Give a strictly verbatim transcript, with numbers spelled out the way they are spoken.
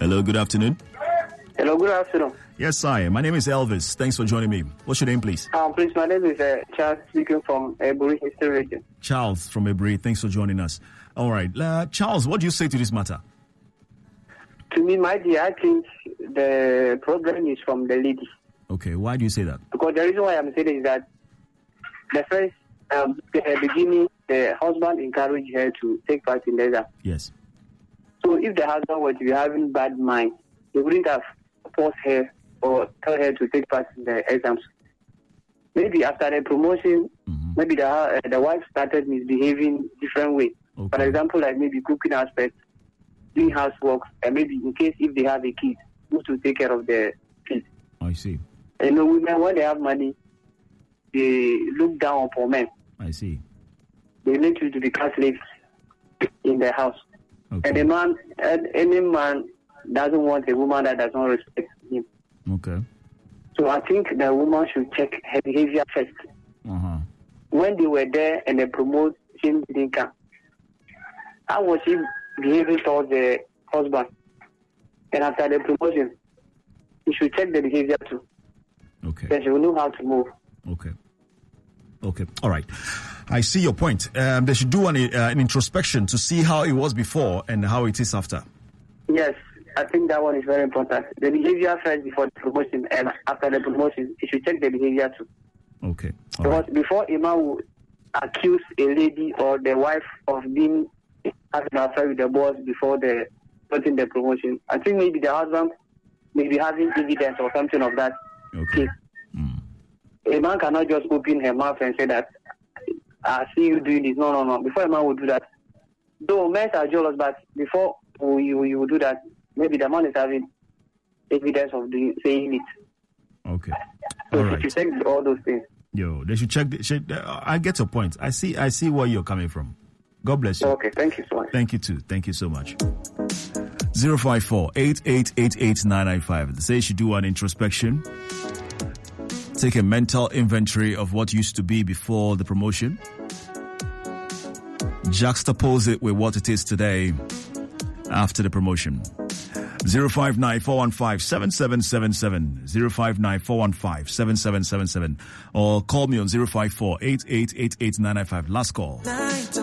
Hello, good afternoon. Hello, good afternoon. Yes, sir. My name is Elvis. Thanks for joining me. What's your name, please? Um, please, my name is uh, Charles, speaking from Eburi History Region. Charles from Eburi. Thanks for joining us. All right. Uh, Charles, what do you say to this matter? To me, my dear, I think the problem is from the lady. Okay, why do you say that? Because the reason why I'm saying is that the first um, the beginning, the husband encouraged her to take part in the exam. Yes. So if the husband were to be having bad mind, he wouldn't have forced her or tell her to take part in the exams. Maybe after the promotion, mm-hmm. maybe the uh, the wife started misbehaving different way. Okay. For example, like maybe cooking aspects, doing housework, and maybe in case if they have a kid, who to take care of the kids. I see. And you know, women, when they have money, they look down upon men. I see. They make you to become slaves in the house. Okay. And a man, any man doesn't want a woman that does not respect him. Okay. So I think the woman should check her behavior first. Uh-huh. When they were there and the promotion didn't come, how was she behaving towards the husband? And after the promotion, you should check the behavior too. Okay. Then she will know how to move. Okay. Okay. All right. I see your point. Um, they should do an, uh, an introspection to see how it was before and how it is after. Yes, I think that one is very important. The behavior first before the promotion, and after the promotion, you should check the behavior too. Okay. All because right. Before a man will accuse a lady or the wife of being having an affair with the boss before the getting the promotion, I think maybe the husband may be having evidence or something of that. Okay. Mm. A man cannot just open her mouth and say that I see you doing this. No, no, no. Before a man will do that, though men are jealous, but before you you will do that, maybe the man is having evidence of doing, saying it. Okay. So all you right. should check all those things. Yo, they should check. The, should, uh, I get your point. I see. I see where you're coming from. God bless you. Okay. Thank you so much. Thank you too. Thank you so much. Zero five four eight eight eight eight nine nine five. They say you should do an introspection. Take a mental inventory of what used to be before the promotion. Juxtapose it with what it is today after the promotion. zero five nine four one five seven seven seven seven. zero five nine four one five seven seven seven seven. Or call me on zero five four eight eight eight eight nine nine five. Last call.